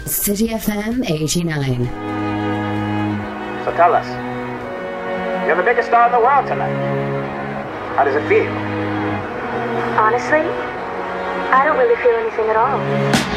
City FM 89. So tell us, you're the biggest star in the world tonight. How does it feel? Honestly, I don't really feel anything at all.